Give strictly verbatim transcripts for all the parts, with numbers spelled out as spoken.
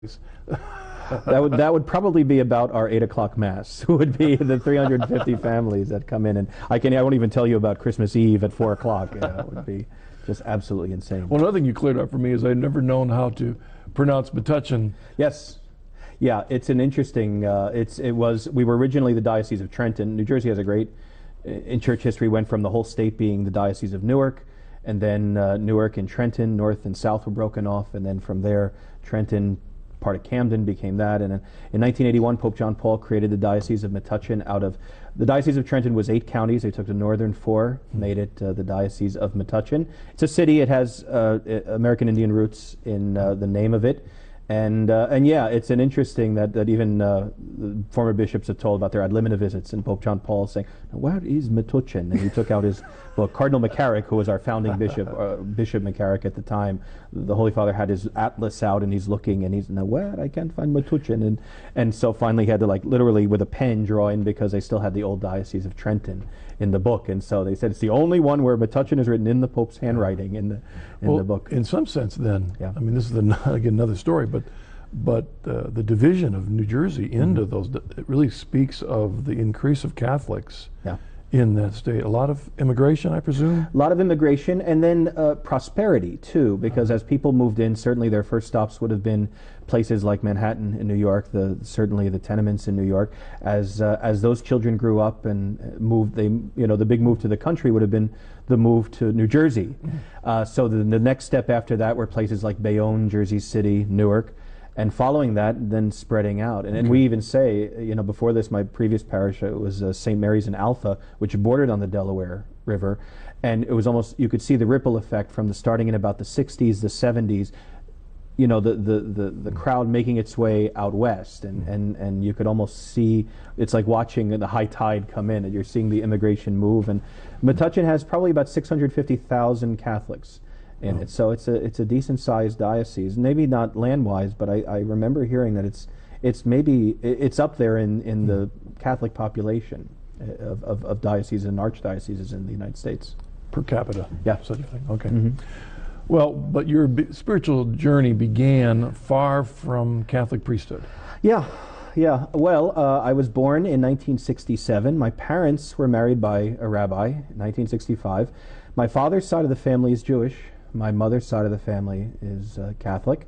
That would that would probably be about our eight o'clock mass. Would be the three hundred fifty families that come in, and I can I won't even tell you about Christmas Eve at four o'clock. Yeah, it would be just absolutely insane. Well, another thing you cleared up for me is I'd never known how to pronounce Metuchen. Yes, yeah, it's an interesting. Uh, it's it was we were originally the Diocese of Trenton. New Jersey has a great in church history. Went from the whole state being the Diocese of Newark, and then uh, Newark and Trenton, North and South were broken off, and then from there Trenton. Part of Camden became that, and in nineteen eighty-one, Pope John Paul created the Diocese of Metuchen out of the Diocese of Trenton was eight counties. They took the northern four, made it uh, the Diocese of Metuchen. It's a city. It has uh, American Indian roots in uh, the name of it, and uh, and yeah, it's an interesting that that even uh, the former bishops have told about their ad limina visits, and Pope John Paul saying, "Where is Metuchen?" And he took out his book. Cardinal McCarrick, who was our founding bishop, uh, Bishop McCarrick at the time, the Holy Father had his atlas out and he's looking and he's, now where? I can't find Metuchen. And, and so finally he had to like literally with a pen draw in because they still had the old Diocese of Trenton in the book. And so they said it's the only one where Metuchen is written in the Pope's handwriting in the, in well, the book. In some sense then, yeah. I mean this is the, again another story, but but uh, the division of New Jersey into mm-hmm. those, it really speaks of the increase of Catholics. Yeah. In that state. A lot of immigration, I presume? A lot of immigration, and then uh, prosperity, too, because as people moved in, certainly their first stops would have been places like Manhattan in New York, the certainly the tenements in New York. As uh, as those children grew up and moved, they you know the big move to the country would have been the move to New Jersey. Mm-hmm. uh, so the, the next step after that were places like Bayonne, Jersey City, Newark. And following that, then spreading out. And, and we even say, you know, before this, my previous parish, it was uh, Saint Mary's in Alpha, which bordered on the Delaware River. And it was almost, you could see the ripple effect from the starting in about the sixties, the seventies, you know, the, the, the, the crowd making its way out west. And, and, and you could almost see, it's like watching the high tide come in, and you're seeing the immigration move. And Metuchen has probably about six hundred fifty thousand Catholics in oh. it, so it's a it's a decent sized diocese. Maybe not land wise, but I, I remember hearing that it's it's maybe it's up there in in mm. the Catholic population of, of, of dioceses and archdioceses in the United States per capita. Yeah, such a thing. Okay. Mm-hmm. Well, but your b spiritual journey began far from Catholic priesthood. Yeah. Yeah, well, uh, I was born in nineteen sixty-seven. My parents were married by a rabbi in nineteen sixty-five. My father's side of the family is Jewish. My mother's side of the family is uh, Catholic.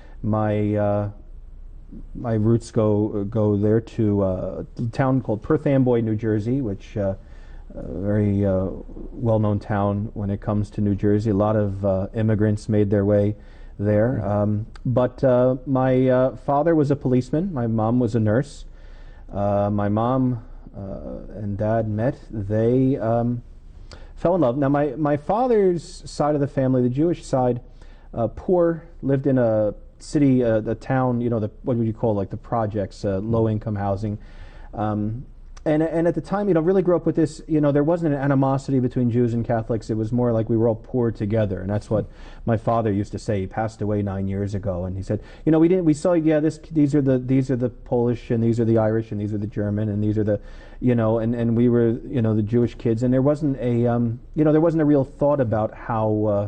My uh, my roots go go there to uh, a town called Perth Amboy, New Jersey, which uh, a very uh, well-known town when it comes to New Jersey. A lot of uh, immigrants made their way there. Um, but uh, my uh, father was a policeman. My mom was a nurse. Uh, my mom uh, and dad met. They um, fell in love. Now, my, my father's side of the family, the Jewish side, uh, poor, lived in a city, uh, a town, you know, the, what would you call, like the projects, uh, low-income housing. Um, and, and at the time, you know, really grew up with this, you know, there wasn't an animosity between Jews and Catholics. It was more like we were all poor together. And that's what my father used to say. He passed away nine years ago. And he said, you know, we didn't, we saw, yeah, this, these are the, these are the Polish, and these are the Irish, and these are the German, and these are the, you know, and, and we were, you know, the Jewish kids. And there wasn't a, um, you know, there wasn't a real thought about how, uh,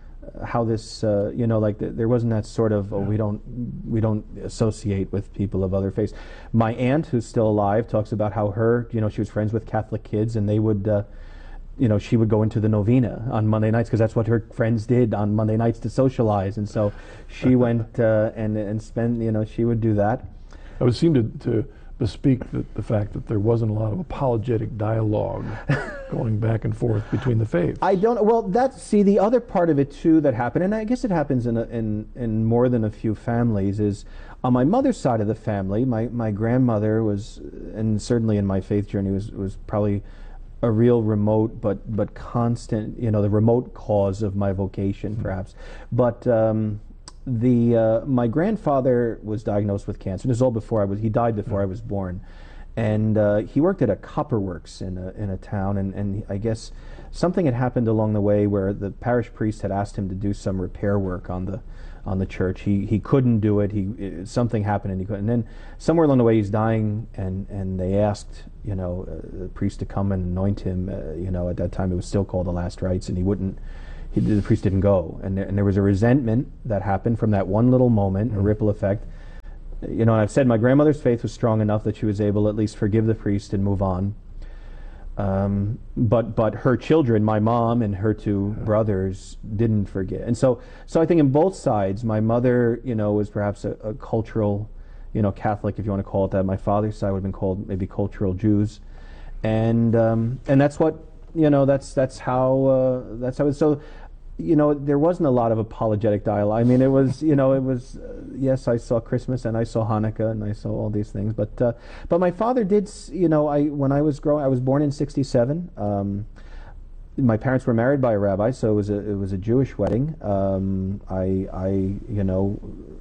how this, uh, you know, like the, there wasn't that sort of, oh, we don't, we don't associate with people of other faiths. My aunt, who's still alive, talks about how her, you know, she was friends with Catholic kids, and they would, uh, you know, she would go into the novena on Monday nights because that's what her friends did on Monday nights to socialize, and so she went uh, and and spend, you know, she would do that. It would seem to, to bespeak the, the fact that there wasn't a lot of apologetic dialogue going back and forth between the faiths. I don't, well, that's, see, the other part of it too that happened, and I guess it happens in, a, in, in more than a few families, is on my mother's side of the family, my, my grandmother was, and certainly in my faith journey, was, was probably a real remote but, but constant, you know, the remote cause of my vocation, mm-hmm. perhaps. But um, the uh, my grandfather was diagnosed with cancer. This is all before I was, he died before mm-hmm. I was born. And uh, he worked at a copper works in a, in a town, and, and I guess something had happened along the way where the parish priest had asked him to do some repair work on the on the church. He he couldn't do it. He it, something happened and he couldn't. And then somewhere along the way he's dying, and and they asked, you know, uh, the priest to come and anoint him. Uh, you know, at that time it was still called the last rites, and he wouldn't. He, the priest didn't go, and there, and there was a resentment that happened from that one little moment, mm-hmm. a ripple effect. you know, and I've said my grandmother's faith was strong enough that she was able to at least forgive the priest and move on. Um, but but her children, my mom and her two yeah. brothers, didn't forget. And so so I think in both sides, my mother, you know, was perhaps a, a cultural, you know, Catholic, if you want to call it that. My father's side would have been called maybe cultural Jews, and um, and that's what, you know, that's that's how uh, that's how. It, so, you know, there wasn't a lot of apologetic dialogue. I mean, it was, you know, it was, uh, yes, I saw Christmas and I saw Hanukkah and I saw all these things, but uh, but my father did, you know, I when I was growing, I was born in sixty-seven. Um, my parents were married by a rabbi, so it was a it was a Jewish wedding. Um, I I you know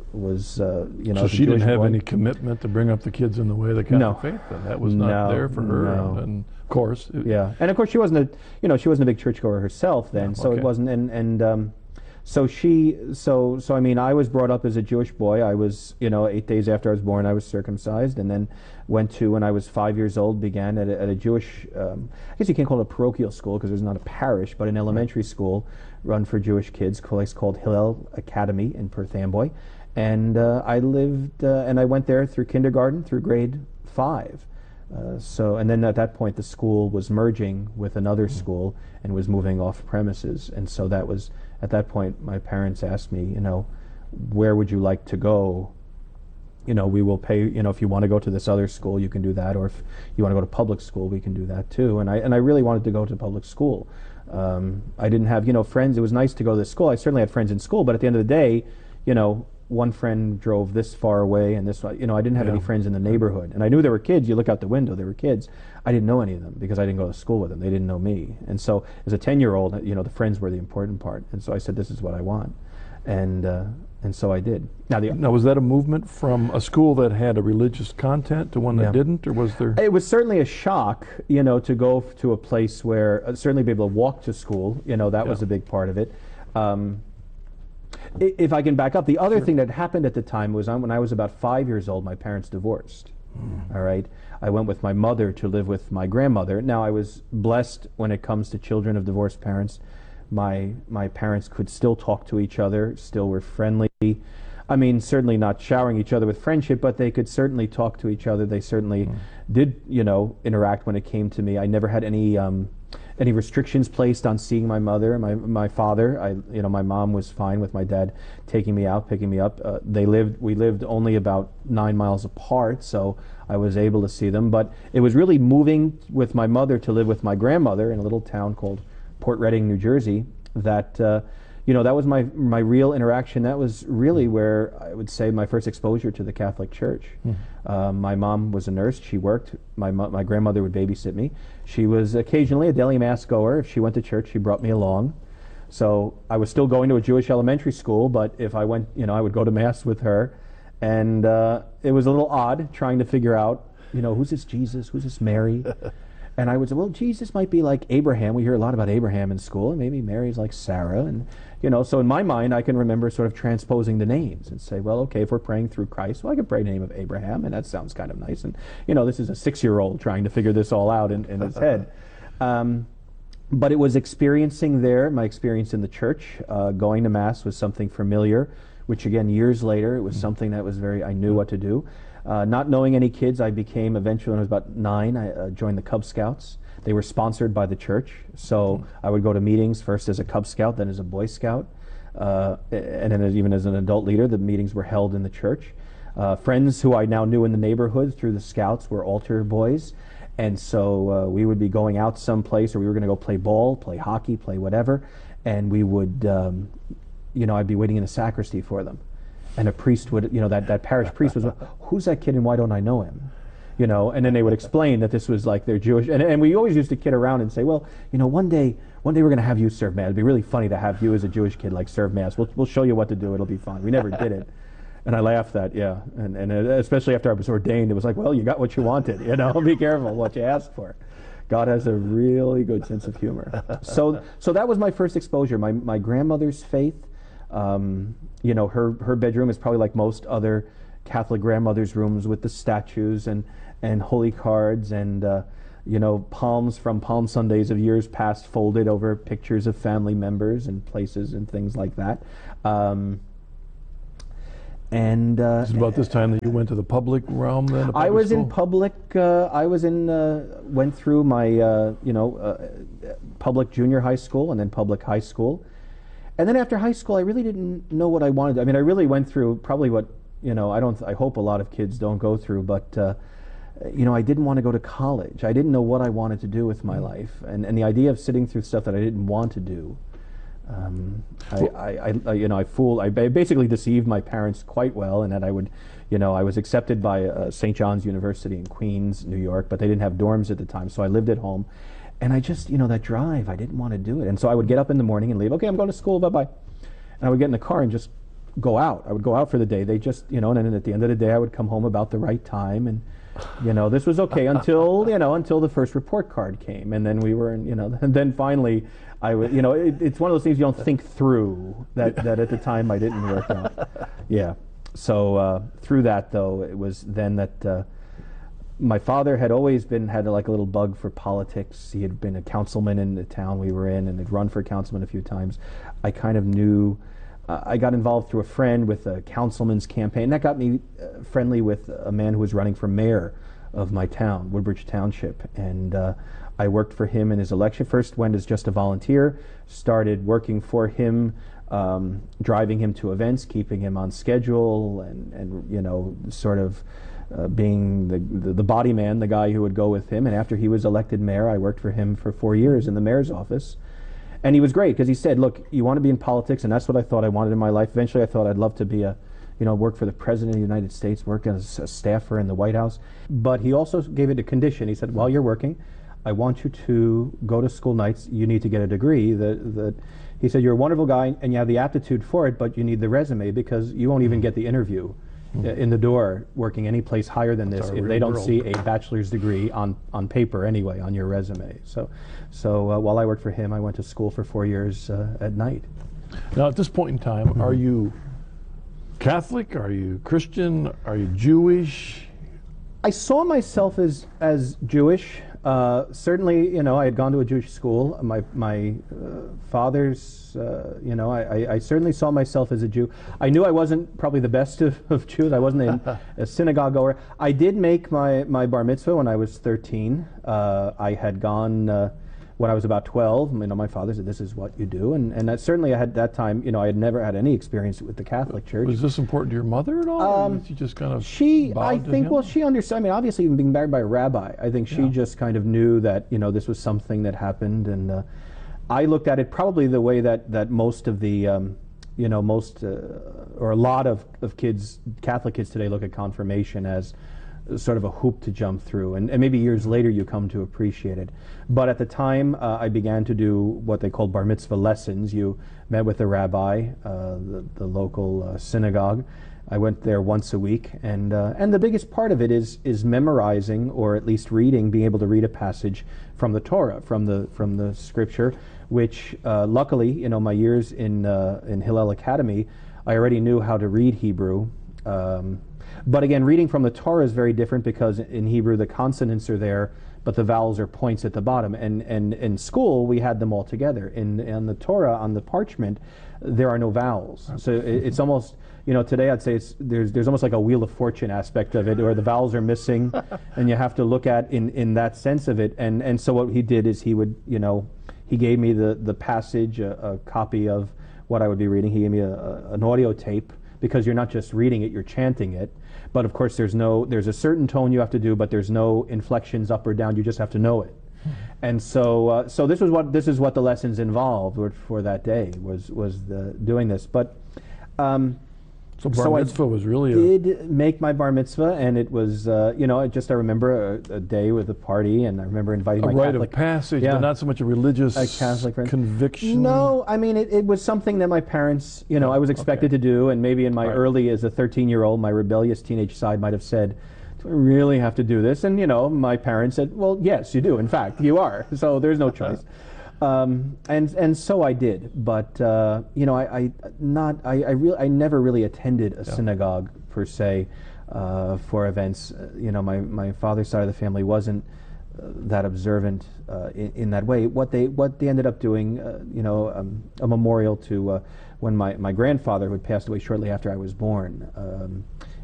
was uh, you know. So she didn't have boy. any commitment to bring up the kids in the way of the Catholic no. faith. Then that was not no, there for her, no. and, and of course, it, yeah, and of course she wasn't a you know she wasn't a big churchgoer herself then, yeah, so okay. it wasn't and and. Um, So she, so so I mean, I was brought up as a Jewish boy. I was, you know, eight days after I was born, I was circumcised, and then went to, when I was five years old, began at a, at a Jewish, um, I guess you can't call it a parochial school because there's not a parish, but an elementary school run for Jewish kids, place called Hillel Academy in Perth Amboy, and uh, I lived, uh, and I went there through kindergarten through grade five. Uh, so, and then at that point, the school was merging with another school and was moving off premises, and so that was. At that point, my parents asked me, you know, where would you like to go? You know, we will pay, you know, if you want to go to this other school, you can do that, or if you want to go to public school, we can do that too. And I and I really wanted to go to public school. Um, I didn't have, you know, friends. It was nice to go to this school. I certainly had friends in school, but at the end of the day, you know, one friend drove this far away and this, you know, I didn't have yeah. any friends in the neighborhood. And I knew there were kids. You look out the window, there were kids. I didn't know any of them because I didn't go to school with them. They didn't know me. And so as a ten-year-old, you know, the friends were the important part. And so I said, this is what I want. And uh, and so I did. Now, the, now, was that a movement from a school that had a religious content to one that yeah. didn't, or was there? It was certainly a shock, you know, to go f- to a place where, uh, certainly be able to walk to school, you know, that yeah. was a big part of it. Um, If I can back up, the other sure. thing that happened at the time was when I was about five years old, my parents divorced. Mm. All right, I went with my mother to live with my grandmother. Now, I was blessed when it comes to children of divorced parents. My my parents could still talk to each other, still were friendly. I mean, certainly not showering each other with friendship, but they could certainly talk to each other. They certainly mm. did, you know, interact when it came to me. I never had any. Um, Any restrictions placed on seeing my mother, my my father. I, you know, my mom was fine with my dad taking me out, picking me up. Uh, they lived, we lived only about nine miles apart, so I was able to see them. But it was really moving with my mother to live with my grandmother in a little town called Port Reading, New Jersey. That, uh, you know, that was my my real interaction. That was really where I would say my first exposure to the Catholic Church. Mm. Uh, my mom was a nurse. She worked. My mo- my grandmother would babysit me. She was occasionally a daily mass goer. If she went to church, she brought me along. So I was still going to a Jewish elementary school, but if I went, you know, I would go to mass with her. And uh, it was a little odd trying to figure out, you know, who's this Jesus? Who's this Mary? And I would say, well, Jesus might be like Abraham. We hear a lot about Abraham in school, and maybe Mary's like Sarah. And, you know, so in my mind, I can remember sort of transposing the names and say, well, okay, if we're praying through Christ, well, I could pray the name of Abraham, and that sounds kind of nice. And, you know, this is a six-year-old trying to figure this all out in, in his head. Um, but it was experiencing there, my experience in the church, uh, going to Mass was something familiar, which, again, years later, it was mm-hmm. something that was very, I knew what to do. Uh, not knowing any kids, I became, eventually when I was about nine, I uh, joined the Cub Scouts. They were sponsored by the church, so mm-hmm. I would go to meetings first as a Cub Scout, then as a Boy Scout, uh, and then as, even as an adult leader. The meetings were held in the church. Uh, friends who I now knew in the neighborhood through the Scouts were altar boys, and so uh, we would be going out someplace, or we were going to go play ball, play hockey, play whatever, and we would, um, you know, I'd be waiting in the sacristy for them. And a priest would, you know, that, that parish priest was, who's that kid and why don't I know him? You know, and then they would explain that this was like their Jewish, and, and we always used to kid around and say, well, you know, one day, one day we're going to have you serve Mass. It'd be really funny to have you as a Jewish kid like serve Mass. We'll, we'll show you what to do. It'll be fun. We never did it. And I laughed at, yeah. And, and especially after I was ordained, it was like, well, you got what you wanted, you know, be careful what you ask for. God has a really good sense of humor. So, so that was my first exposure. My, my grandmother's faith. Um, you know, her her bedroom is probably like most other Catholic grandmothers' rooms with the statues and, and holy cards and, uh, you know, palms from Palm Sundays of years past folded over pictures of family members and places and things like that. Um, And uh, Is it about this time that you went to the public realm then? the I public was school? in public. Uh, I was in. Uh, went through my uh, you know uh, public junior high school and then public high school, and then after high school, I really didn't know what I wanted. I mean, I really went through probably what you know. I don't. I hope a lot of kids don't go through, but. Uh, you know, I didn't want to go to college. I didn't know what I wanted to do with my life, and and the idea of sitting through stuff that I didn't want to do. Um, I, I, I, you know, I fooled, I basically deceived my parents quite well, in that I would, you know, I was accepted by uh, Saint John's University in Queens, New York, but they didn't have dorms at the time, so I lived at home. And I just, you know, that drive, I didn't want to do it. And so I would get up in the morning and leave, okay, I'm going to school, bye-bye. And I would get in the car and just go out. I would go out for the day. They just, you know, and then at the end of the day, I would come home about the right time. And, you know, this was okay until, you know, until the first report card came. And then we were, in, you know, and then finally, I would, you know, it, it's one of those things you don't think through, that, that at the time I didn't work out. Yeah. So uh, through that, though, it was then that uh, my father had always been, had like a little bug for politics. He had been a councilman in the town we were in and had run for councilman a few times. I kind of knew, uh, I got involved through a friend with a councilman's campaign. That got me uh, friendly with a man who was running for mayor of my town, Woodbridge Township. And uh, I worked for him in his election. First went as just a volunteer, started working for him, um, driving him to events, keeping him on schedule, and, and you know, sort of uh, being the, the, the body man, the guy who would go with him. And after he was elected mayor, I worked for him for four years in the mayor's office. And he was great, because he said, look, you want to be in politics, and that's what I thought I wanted in my life. Eventually I thought I'd love to be a, you know, work for the President of the United States, work as a staffer in the White House. But he also gave it a condition. He said, while you're working, I want you to go to school nights. You need to get a degree. That, that he said, you're a wonderful guy and you have the aptitude for it, but you need the resume, because you won't even get the interview mm. in the door working any place higher than this if they don't world. see a bachelor's degree on, on paper anyway, on your resume. So, so uh, while I worked for him, I went to school for four years uh, at night. Now, at this point in time, mm-hmm. are you Catholic? Are you Christian? Are you Jewish? I saw myself as as Jewish. Uh, certainly, you know, I had gone to a Jewish school. My my uh, father's, uh, you know, I, I, I certainly saw myself as a Jew. I knew I wasn't probably the best of, of Jews. I wasn't a, a synagogue goer. I did make my, my bar mitzvah when I was thirteen. Uh, I had gone uh, when I was about twelve. You know, my father said, this is what you do. And, and that, certainly I had that time, you know, I had never had any experience with the Catholic Church. Was this important to your mother at all? Um, or did you just kind of She, I think, him? well, she understood. I mean, obviously, even being married by a rabbi, I think she yeah. just kind of knew that, you know, this was something that happened. And uh, I looked at it probably the way that, that most of the, um, you know, most, uh, or a lot of, of kids, Catholic kids today look at confirmation as sort of a hoop to jump through, and, and maybe years later you come to appreciate it. But at the time, uh, I began to do what they called bar mitzvah lessons. You met with the rabbi, uh, the, the local uh, synagogue. I went there once a week, and uh, and the biggest part of it is is memorizing, or at least reading, being able to read a passage from the Torah, from the from the scripture, which uh, luckily, you know, my years in uh, in Hillel Academy, I already knew how to read Hebrew. Um, But again, reading from the Torah is very different, because in Hebrew the consonants are there, but the vowels are points at the bottom. And, and in school we had them all together. In, in the Torah, on the parchment, there are no vowels. So it, it's almost, you know, today I'd say it's, there's, there's almost like a Wheel of Fortune aspect of it, where the vowels are missing, and you have to look at in, in that sense of it. And, and so what he did is he would, you know, he gave me the, the passage, a, a copy of what I would be reading. He gave me a, a, an audio tape, because you're not just reading it, you're chanting it. But of course there's no, there's a certain tone you have to do, but there's no inflections up or down, you just have to know it. Mm-hmm. And so uh, so this was what this is what the lessons involved for that day, was was the, doing this. But um, So bar so mitzvah I was really did a... make my bar mitzvah, and it was, uh, you know, it just I remember a, a day with a party, and I remember inviting a my rite Catholic... of passage, yeah, but not so much a religious a Catholic friend. conviction? No, I mean, it, it was something that my parents, you know, Oh, I was expected okay. to do, and maybe in my Right. early, as a thirteen-year-old, my rebellious teenage side might have said, do I really have to do this? And, you know, my parents said, well, yes, you do. In fact, you are. So there's no choice. Um, and and so I did, but uh, you know, I, I not I I, re I never really attended a yeah. synagogue per se uh, for events. Uh, you know, my my father's side of the family wasn't that observant uh, in, in that way. What they what they ended up doing, uh, you know, um, a memorial to uh, when my, my grandfather, who had passed away shortly after I was born, um,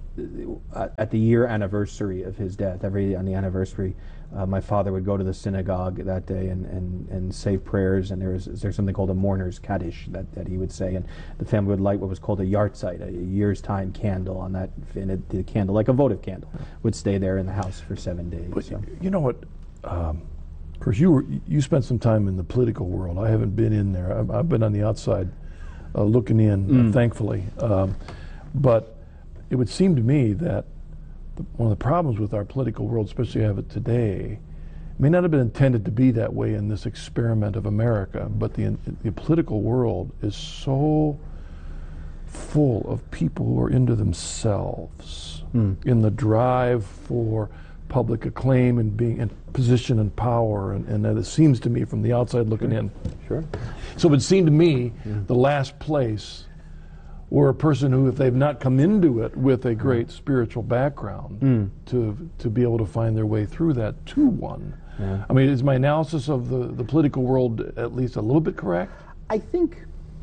at the year anniversary of his death, every on the anniversary, uh, my father would go to the synagogue that day and, and, and say prayers, and there was there's something called a mourner's kaddish that, that he would say, and the family would light what was called a yahrzeit, a year's time candle on that, and it, the candle, like a votive candle, would stay there in the house for seven days. But so. You know what? Um, of course, you were you spent some time in the political world. I haven't been in there. I've, I've been on the outside, uh, looking in, mm. uh, thankfully. Um, but it would seem to me that the, one of the problems with our political world, especially have it today, may not have been intended to be that way in this experiment of America, but the, the political world is so full of people who are into themselves, mm. in the drive for public acclaim and being in position and power, and, and that it seems to me from the outside looking sure. in. Sure. So it would seem to me yeah. the last place or a person who, if they've not come into it with a great spiritual background, mm. to to be able to find their way through that to one. Yeah. I mean, is my analysis of the, the political world at least a little bit correct? I think,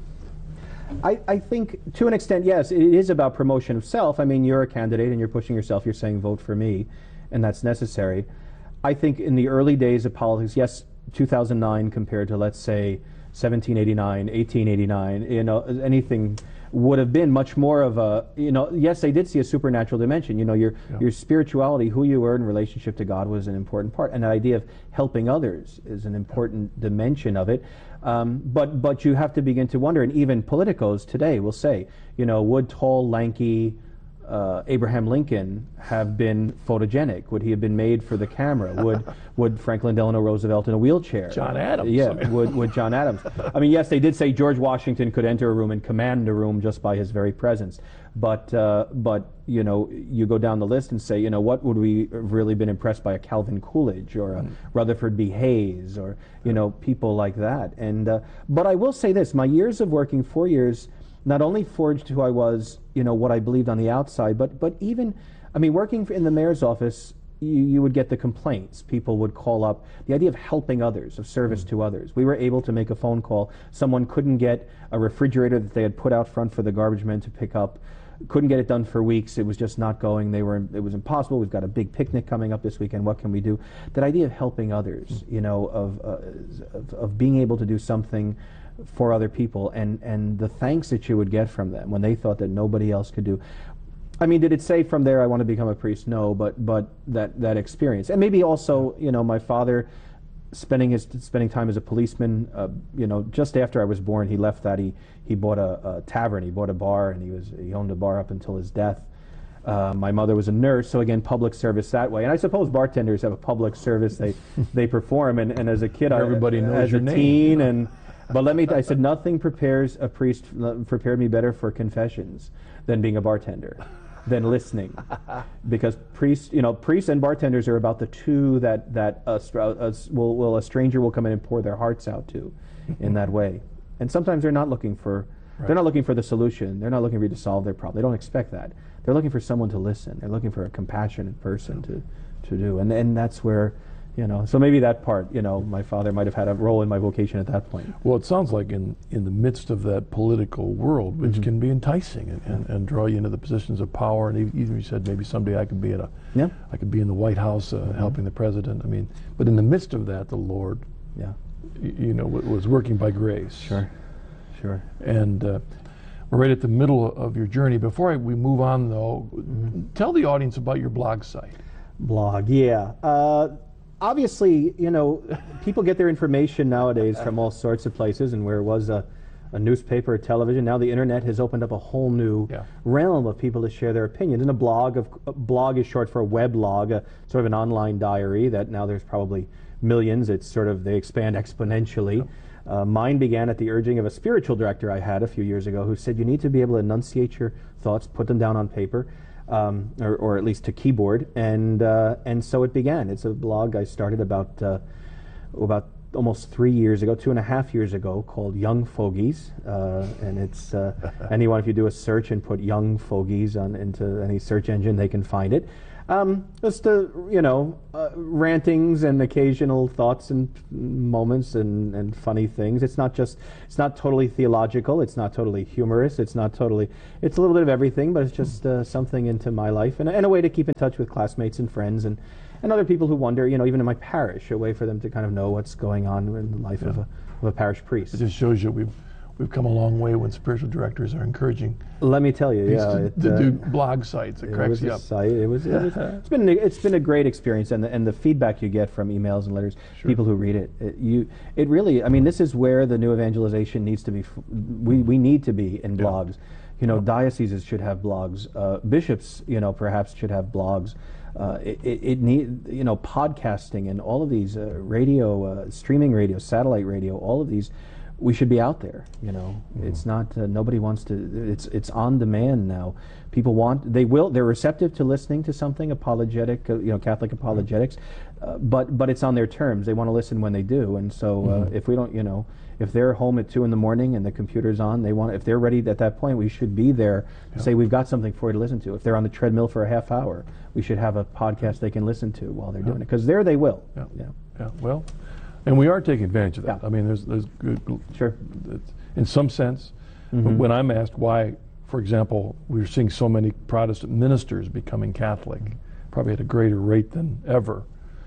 I, I think to an extent, yes, it is about promotion of self. I mean, you're a candidate and you're pushing yourself, you're saying vote for me, and that's necessary. I think in the early days of politics, yes, two thousand nine compared to, let's say, seventeen eighty-nine, eighteen eighty-nine, you know, anything would have been much more of a, you know, yes, they did see a supernatural dimension. You know, your yeah. your spirituality, who you were in relationship to God, was an important part, and the idea of helping others is an important yeah. dimension of it. Um, but but you have to begin to wonder, and even politicos today will say, you know, would tall, lanky uh, Abraham Lincoln have been photogenic? Would he have been made for the camera? Would would Franklin Delano Roosevelt in a wheelchair? John Adams. Yeah, would would John Adams? I mean, yes, they did say George Washington could enter a room and command a room just by his very presence. But uh, but you know, you go down the list and say, you know, what would we have really been impressed by a Calvin Coolidge or a mm. Rutherford B. Hayes or you know people like that? And uh, but I will say this: my years of working, four years, not only forged who I was, you know, what I believed on the outside, but but even, I mean, working in the mayor's office, you, you would get the complaints. People would call up. The idea of helping others, of service mm. to others. We were able to make a phone call. Someone couldn't get a refrigerator that they had put out front for the garbage men to pick up. Couldn't get it done for weeks. It was just not going. They were. It was impossible. We've got a big picnic coming up this weekend. What can we do? That idea of helping others, mm. you know, of, uh, of of being able to do something for other people, and and the thanks that you would get from them when they thought that nobody else could do. I mean, did it say from there I want to become a priest? No, but but that that experience, and maybe also, you know, my father spending his spending time as a policeman. Uh, you know, just after I was born, he left that. He he bought a, a tavern. He bought a bar, and he was he owned a bar up until his death. Uh, my mother was a nurse, so again, public service that way. And I suppose bartenders have a public service they they perform. And, and as a kid, everybody I, knows as your a name. teen, and but let me. I said nothing prepares a priest prepared me better for confessions than being a bartender, than listening, because priests, you know, priests and bartenders are about the two that that a, a, will will a stranger will come in and pour their hearts out to, in that way. And sometimes they're not looking for right. they're not looking for the solution. They're not looking for you to solve their problem. They don't expect that. They're looking for someone to listen. They're looking for a compassionate person to to do. And and that's where. You know, so maybe that part, you know, my father might have had a role in my vocation at that point. Well, it sounds like in, in the midst of that political world, which mm-hmm. can be enticing and, and, and draw you into the positions of power, and even you said maybe someday I could be at a, yeah. I could be in the White House uh, mm-hmm. helping the president. I mean, but in the midst of that, the Lord, yeah, y- you know, w- was working by grace. Sure, sure. And uh, we're right at the middle of your journey. Before I, we move on, though, mm-hmm. tell the audience about your blog site. Blog, yeah. Uh, Obviously, you know, people get their information nowadays from all sorts of places, and where it was a, a newspaper or television, now the internet has opened up a whole new yeah. realm of people to share their opinions. And a blog, of, a blog is short for a weblog, a sort of an online diary that now there's probably millions. It's sort of, they expand exponentially. Yeah. Uh, mine began at the urging of a spiritual director I had a few years ago who said, you need to be able to enunciate your thoughts, put them down on paper. Um, or, or at least to keyboard, and uh, and so it began. It's a blog I started about uh, about almost three years ago, two and a half years ago, called Young Fogies, uh, and it's uh, anyone, if you do a search and put Young Fogies on into any search engine, they can find it. Um, just uh, you know, uh, rantings and occasional thoughts and moments and, and funny things. It's not just, it's not totally theological. It's not totally humorous. It's not totally, it's a little bit of everything, but it's just uh, something into my life and, and a way to keep in touch with classmates and friends and, and other people who wonder, you know, even in my parish, a way for them to kind of know what's going on in the life Yeah. of, a, of a parish priest. It just shows you we've we've come a long way when spiritual directors are encouraging Let me tell you, these yeah. to, it, to uh, do blog sites. It It cracks was you a up. site. It was, it was it's been it's been a great experience, and the, and the feedback you get from emails and letters, Sure. people who read it, it, you it really. I mean, this is where the new evangelization needs to be. F- we we need to be in Yeah. blogs. You know, dioceses should have blogs. Uh, bishops, you know, perhaps should have blogs. Uh, it, it, it need you know podcasting and all of these uh, radio, uh, streaming radio, satellite radio, all of these. We should be out there, you know. Mm-hmm. It's not uh, nobody wants to. It's it's on demand now. People want. They will. They're receptive to listening to something apologetic, uh, you know, Catholic apologetics, uh, but but it's on their terms. They want to listen when they do. And so uh, mm-hmm. if we don't, you know, if they're home at two in the morning and the computer's on, they want. If they're ready at that point, we should be there. To Yeah. say we've got something for you to listen to. If they're on the treadmill for a half hour, we should have a podcast they can listen to while they're Yeah. doing it. Because there they will. Yeah. Yeah. Yeah. Well, and we are taking advantage of that. Yeah. I mean, there's there's good. Sure. it's- in some sense, Mhm. when I'm asked why, for example, we're seeing so many Protestant ministers becoming Catholic, probably at a greater rate than ever,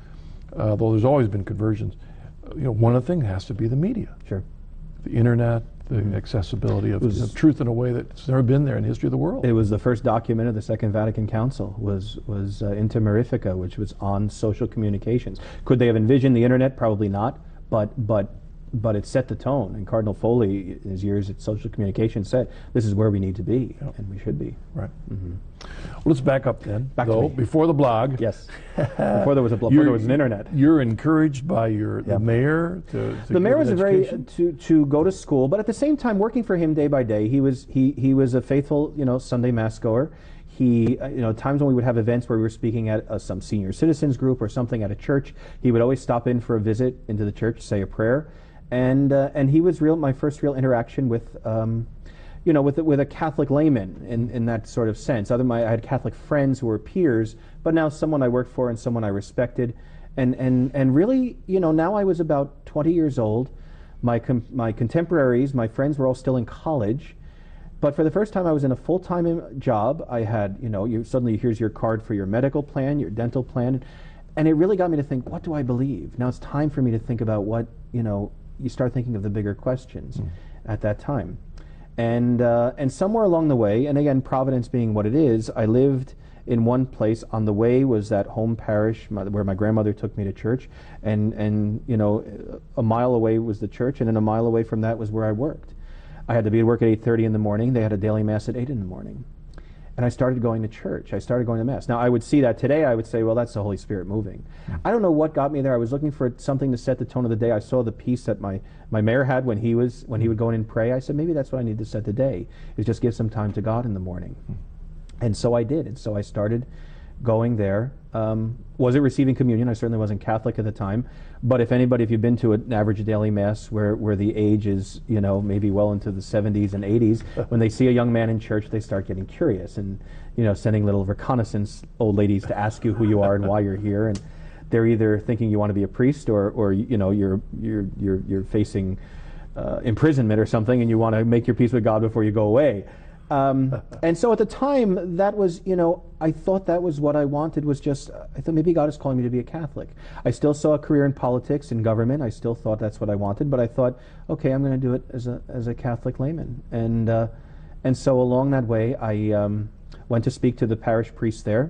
uh, though there's always been conversions. uh, You know, one of the things has to be the media, Sure. the internet, the Mhm. accessibility of, was- of truth in a way that's never been there in the history of the world. It was the first document of the Second Vatican Council was was uh, Inter Mirifica, which was on social communications. Could they have envisioned the internet? Probably not. But but but it set the tone. And Cardinal Foley, in his years at social communication, said this is where we need to be, Yep. and we should be. Right. Mm-hmm. Well, let's back up then. Back to though, me. before the blog. Yes. Before there was a blo- before You're- there was an internet. You're encouraged by your Yeah. the mayor to, to The mayor give was an a very education? to to go to school, but at the same time working for him day by day. He was he he was a faithful you know Sunday mass goer. He uh, you know times when we would have events where we were speaking at uh, some senior citizens group or something at a church, he would always stop in for a visit into the church, say a prayer, and uh, and he was real my first real interaction with. Um, you know, with with a Catholic layman in, in that sort of sense. Other my I had Catholic friends who were peers, but now someone I worked for and someone I respected, and and and really, you know, now I was about twenty years old. My com- my contemporaries, my friends were all still in college, but for the first time I was in a full time job. I had, you know, you suddenly here's your card for your medical plan, your dental plan, and it really got me to think, what do I believe? Now it's time for me to think about what, you know, you start thinking of the bigger questions mm. at that time. And uh, and somewhere along the way, and again, Providence being what it is, I lived in one place. On the way was that home parish my, where my grandmother took me to church, and and you know, a mile away was the church, and then a mile away from that was where I worked. I had to be at work at eight thirty in the morning. They had a daily mass at eight in the morning, and I started going to church. I started going to mass. Now I would see that today. I would say, well, that's the Holy Spirit moving. Mm. I don't know what got me there. I was looking for something to set the tone of the day. I saw the peace that my my mayor had when he was when he would go in and pray. I said, maybe that's what I need to set the day, is just give some time to God in the morning. Mm. And so I did. And so I started going there. Um, was it receiving communion? I certainly wasn't Catholic at the time. But if anybody, if you've been to an average daily mass where, where the age is, you know, maybe well into the seventies and eighties, when they see a young man in church, they start getting curious and, you know, sending little reconnaissance old ladies to ask you who you are and why you're here. And they're either thinking you want to be a priest or, or you know, you're, you're, you're, you're facing uh, imprisonment or something and you want to make your peace with God before you go away. Um, and so at the time, that was, you know, I thought that was what I wanted, was just, I thought maybe God is calling me to be a Catholic. I still saw a career in politics, in government. I still thought that's what I wanted, but I thought, okay, I'm going to do it as a as a Catholic layman. And uh, and so along that way, I um, went to speak to the parish priest there.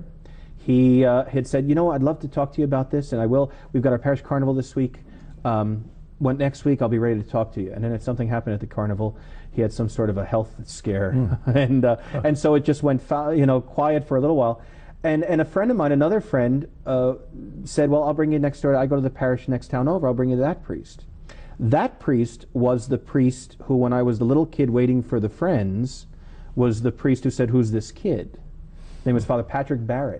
He uh, had said, you know, I'd love to talk to you about this, and I will. We've got our parish carnival this week. Um, when next week I'll be ready to talk to you. And then if something happened at the carnival, he had some sort of a health scare, mm. and uh, and so it just went you know quiet for a little while. And and a friend of mine, another friend, uh, said, well, I'll bring you next door. I go to the parish next town over. I'll bring you to that priest. That priest was the priest who, when I was the little kid waiting for the friends, was the priest who said, who's this kid? His name was Father Patrick Barrett.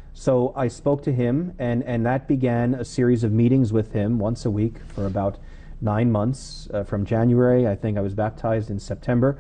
So I spoke to him, and, and that began a series of meetings with him once a week for about nine months. Uh, from January, I think I was baptized in September.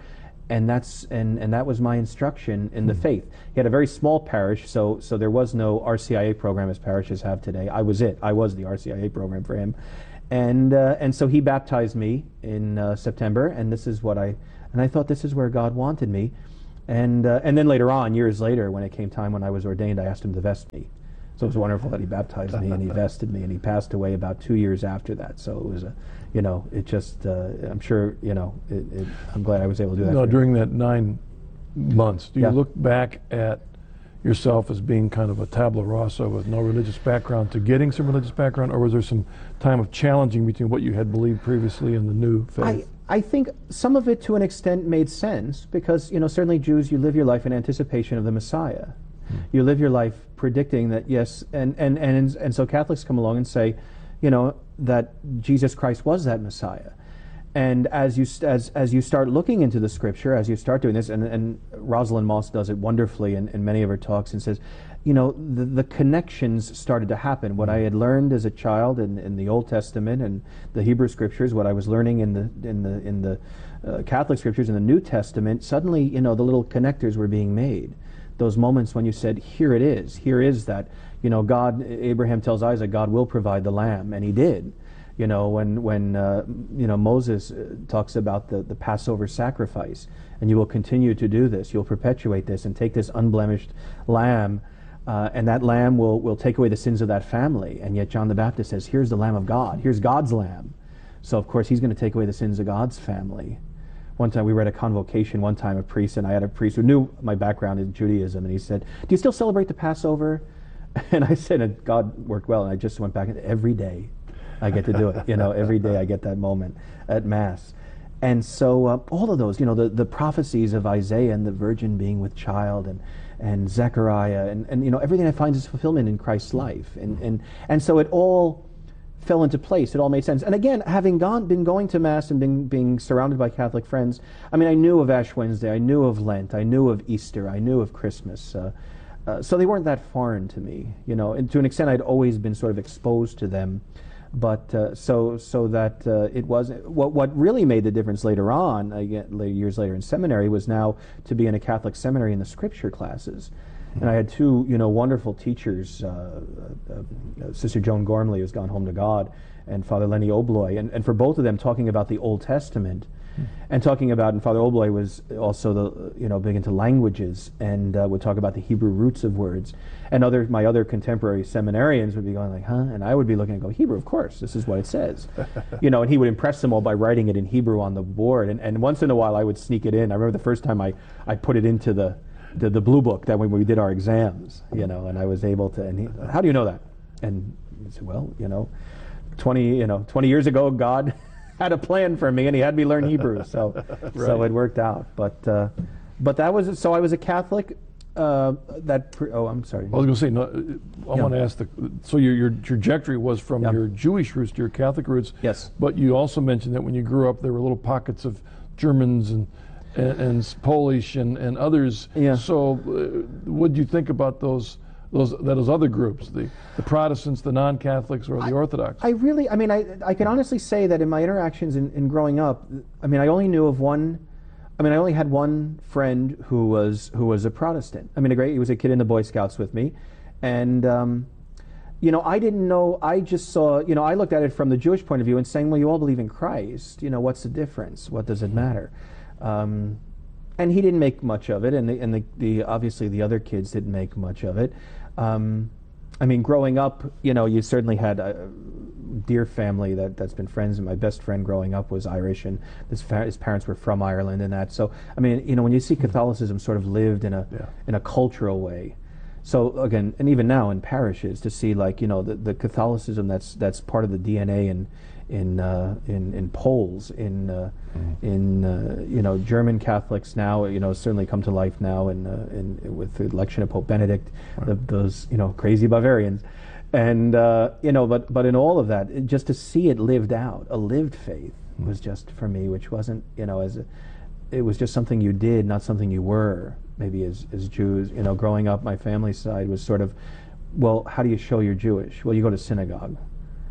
and that's and and that was my instruction in the faith. He had a very small parish, so so there was no R C I A program as parishes have today. I was it. I was the R C I A program for him, and uh, and so he baptized me in uh, September, and this is what I and I thought this is where God wanted me, and uh, and then later on, years later, when it came time when I was ordained, I asked him to vest me. So it was wonderful that he baptized me and he vested me, and he passed away about two years after that. So it was a, you know, it just, uh, I'm sure, you know, it, it, I'm glad I was able to do that. No, during that nine months, do you Yeah. look back at yourself as being kind of a tabula rasa with no religious background to getting some religious background, or was there some time of challenging between what you had believed previously and the new faith? I, I think some of it to an extent made sense because, you know, certainly Jews, you live your life in anticipation of the Messiah. You live your life predicting that, yes, and, and, and, and so Catholics come along and say, you know, that Jesus Christ was that Messiah. And as you, as, as you start looking into the Scripture, as you start doing this, and, and Rosalind Moss does it wonderfully in, in many of her talks and says, you know, the, the connections started to happen. What I had learned as a child in, in the Old Testament and the Hebrew Scriptures, what I was learning in the, in the, in the uh, Catholic Scriptures in the New Testament, suddenly, you know, the little connectors were being made. Those moments when you said, here it is, here is that, you know, God, Abraham tells Isaac, God will provide the lamb, and he did. You know, when, when uh, you know, Moses uh, talks about the, the Passover sacrifice, and you will continue to do this, you'll perpetuate this, and take this unblemished lamb, uh, and that lamb will, will take away the sins of that family. And yet John the Baptist says, here's the Lamb of God, here's God's lamb. So of course he's going to take away the sins of God's family. One time we were at a convocation, one time a priest, and I had a priest who knew my background in Judaism, and he said, do you still celebrate the Passover? And I said, and God worked well, and I just went back, and every day I get to do it. You know, every day I get that moment at Mass. And so uh, all of those, you know, the, the prophecies of Isaiah and the virgin being with child, and, and Zechariah, and, and, you know, everything I find is fulfillment in Christ's life. And, and, and so it all fell into place. It all made sense. And again, having gone, been going to Mass and been being surrounded by Catholic friends, I mean, I knew of Ash Wednesday, I knew of Lent, I knew of Easter, I knew of Christmas. Uh, uh, so they weren't that foreign to me, you know. And to an extent, I'd always been sort of exposed to them. But uh, so so that uh, it wasn't what what really made the difference later on, again, years later in seminary, was now to be in a Catholic seminary in the Scripture classes. And I had two, you know, wonderful teachers, uh, uh, uh, Sister Joan Gormley, who's gone home to God, and Father Lenny Obloy, and, and for both of them talking about the Old Testament, mm. and talking about, and Father Obloy was also, the you know, big into languages, and uh, would talk about the Hebrew roots of words. And other, my other contemporary seminarians would be going like, huh? And I would be looking and go, Hebrew, of course, this is what it says. You know, and he would impress them all by writing it in Hebrew on the board. And, and once in a while I would sneak it in. I remember the first time I, I put it into the, the, the blue book that when we did our exams, you know, and I was able to, and he, how do you know that? And he said, well, you know, twenty, you know, twenty years ago, God had a plan for me, and he had me learn Hebrew. So, right. so it worked out. But, uh, but that was, so I was a Catholic. Uh, that pre oh, I'm sorry. I was going to say, no, I yeah. want to ask the. So your your trajectory was from yeah. your Jewish roots to your Catholic roots. Yes. But you also mentioned that when you grew up, there were little pockets of Germans and and, and Polish and, and others. Yeah. So, uh, what do you think about those those those other groups, the the Protestants, the non-Catholics, or the I, Orthodox? I really, I mean, I I can honestly say that in my interactions in, in growing up, I mean, I only knew of one. I mean, I only had one friend who was who was a Protestant. I mean, a great. He was a kid in the Boy Scouts with me, and um, you know, I didn't know. I just saw. You know, I looked at it from the Jewish point of view and saying, well, you all believe in Christ. You know, what's the difference? What does it matter? Um, and he didn't make much of it, and the, and the, the obviously the other kids didn't make much of it. Um, I mean, growing up, you know, you certainly had a dear family that, that's been friends, and my best friend growing up was Irish, and his, his parents were from Ireland and that. So, I mean, you know, when you see Catholicism sort of lived in a yeah. in a cultural way. So again, and even now in parishes, to see like, you know, the, the Catholicism that's that's part of the D N A in in uh, in, in Poles, in uh, mm-hmm. in uh, you know, German Catholics now, you know, certainly come to life now, in, uh, in with the election of Pope Benedict, right. the, those you know crazy Bavarians, and uh, you know, but but in all of that, it, just to see it lived out, a lived faith, mm-hmm. was just for me, which wasn't, you know, as a, it was just something you did, not something you were. Maybe as as Jews, you know, growing up, my family side was sort of, well, how do you show you're Jewish? Well, you go to synagogue.